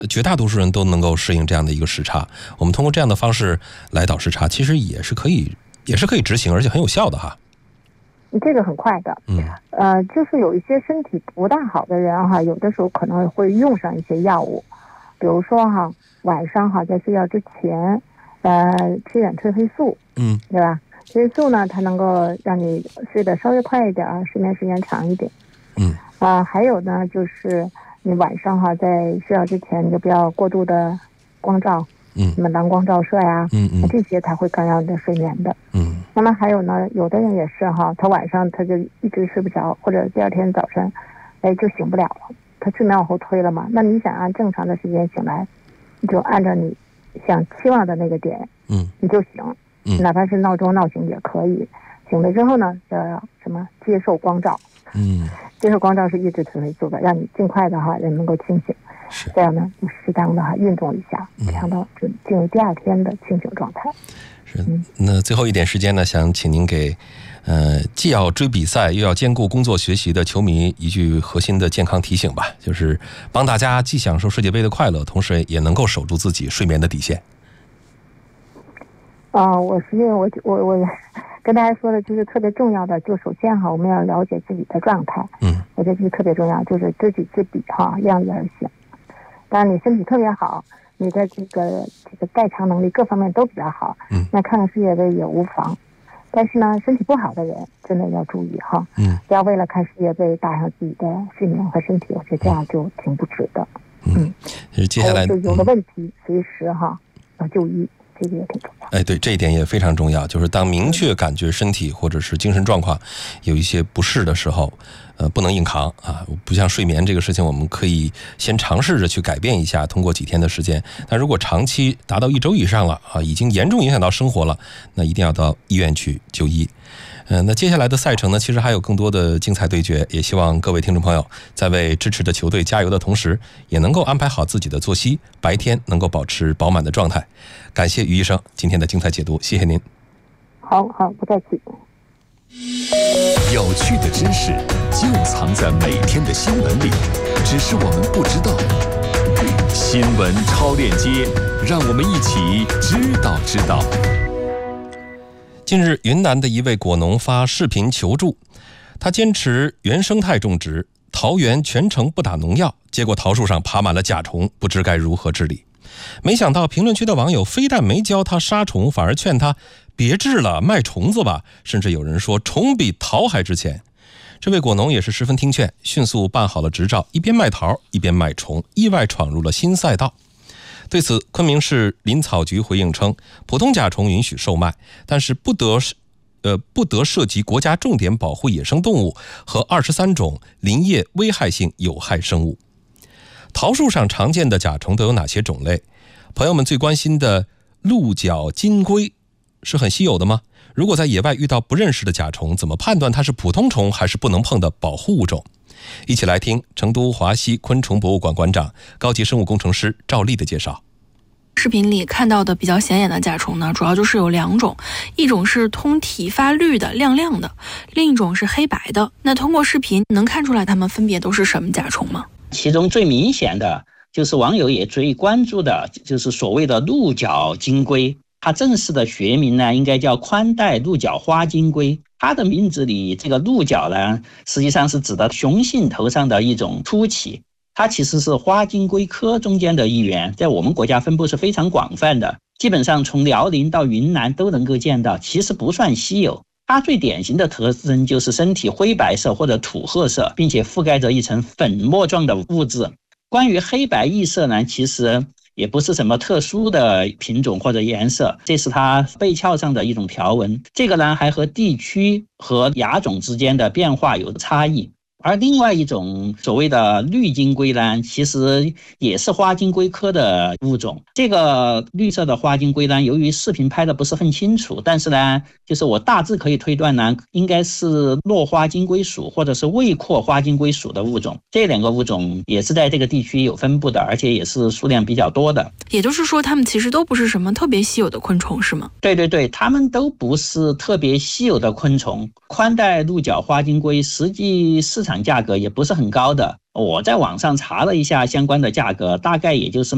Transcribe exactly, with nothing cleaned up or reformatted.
绝大多数人都能够适应这样的一个时差。我们通过这样的方式来倒时差，其实也是可以，也是可以执行，而且很有效的哈。 这个很快的， 嗯， 呃，就是有一些身体不大好的人哈，有的时候可能会用上一些药物，比如说哈，晚上哈在睡觉之前，呃，吃点褪黑素， 嗯， 对吧？褪黑素呢，它能够让你睡得稍微快一点，睡眠时间长一点。 嗯， 啊、呃，还有呢，就是你晚上哈在睡觉之前，你就不要过度的光照。 嗯， 什么蓝光照射呀、啊， 嗯嗯， 这些它会干扰你的睡眠的。 嗯， 那么还有呢，有的人也是哈，他晚上他就一直睡不着，或者第二天早晨，哎就醒不了了，他睡眠往后推了嘛。那你想按正常的时间醒来，你就按照你想期望的那个点， 嗯， 你就醒， 嗯， 哪怕是闹钟闹醒也可以。醒了之后呢，要什么接受光照， 嗯， 接受光照是抑制褪黑素的，让你尽快的哈人能够清醒。这样呢，就适当的哈运动一下，这样的就进入第二天的清醒状态。 是，那最后一点时间呢，想请您给，呃，既要追比赛又要兼顾工作学习的球迷一句核心的健康提醒吧，就是帮大家既享受世界杯的快乐，同时也能够守住自己睡眠的底线。 啊、呃，我实际我我我跟大家说的就是特别重要的，就首先哈，我们要了解自己的状态， 嗯， 我觉得这是特别重要，就是知己知彼哈，量力而行。当然你身体特别好，你的这个这个代偿能力各方面都比较好， 嗯， 那看看世界杯也无妨。但是呢，身体不好的人真的要注意哈， 嗯， 不要为了看世界杯打上自己的睡眠和身体，我觉得这样就挺不值得。 嗯，嗯接下来就有了问题、嗯、随时哈要就医。这个也挺重要。 哎，对，这一点也非常重要。就是当明确感觉身体或者是精神状况有一些不适的时候，呃，不能硬扛啊。不像睡眠这个事情，我们可以先尝试着去改变一下，通过几天的时间。但如果长期达到一周以上了啊，已经严重影响到生活了，那一定要到医院去就医。嗯、呃，那接下来的赛程呢，其实还有更多的精彩对决，也希望各位听众朋友在为支持的球队加油的同时，也能够安排好自己的作息，白天能够保持饱满的状态。感谢于医生今天的精彩解读，谢谢您。 好好，不客气。 有趣的知识就藏在每天的新闻里，只是我们不知道。新闻超链接，让我们一起知道知道。 近日，云南的一位果农发视频求助，他坚持原生态种植，桃园全程不打农药，结果桃树上爬满了甲虫，不知该如何治理。没想到评论区的网友非但没教他杀虫，反而劝他别治了，卖虫子吧，甚至有人说虫比桃还值钱。这位果农也是十分听劝，迅速办好了执照，一边卖桃一边卖虫，意外闯入了新赛道。对此，昆明市林草局回应称，普通甲虫允许售卖，但是不得呃不得涉及国家重点保护野生动物和二十三种林业危害性有害生物。桃树上常见的甲虫都有哪些种类？朋友们最关心的鹿角金龟是很稀有的吗？如果在野外遇到不认识的甲虫，怎么判断它是普通虫还是不能碰的保护物种？一起来听成都华西昆虫博物馆馆长、高级生物工程师赵丽的介绍。 视频里看到的比较显眼的甲虫呢，主要就是有两种，一种是通体发绿的亮亮的，另一种是黑白的。那通过视频能看出来它们分别都是什么甲虫吗？ 其中最明显的就是网友也最关注的，就是所谓的鹿角金龟。它正式的学名呢，应该叫宽带鹿角花金龟。它的名字里这个鹿角呢，实际上是指的雄性头上的一种突起。它其实是花金龟科中间的一员，在我们国家分布是非常广泛的，基本上从辽宁到云南都能够见到，其实不算稀有。它最典型的特征就是身体灰白色或者土褐色，并且覆盖着一层粉末状的物质。关于黑白异色呢，其实也不是什么特殊的品种或者颜色，这是它背鞘上的一种条纹。这个呢还和地区和亚种之间的变化有差异。而另外一种所谓的绿金龟呢，其实也是花金龟科的物种。这个绿色的花金龟呢，由于视频拍的不是很清楚，但是呢，就是我大致可以推断呢，应该是落花金龟属或者是未阔花金龟属的物种。这两个物种也是在这个地区有分布的，而且也是数量比较多的。 也就是说，它们其实都不是什么特别稀有的昆虫，是吗？ 对对对，它们都不是特别稀有的昆虫。宽带鹿角花金龟实际市场价格也不是很高的，我在网上查了一下相关的价格，大概也就是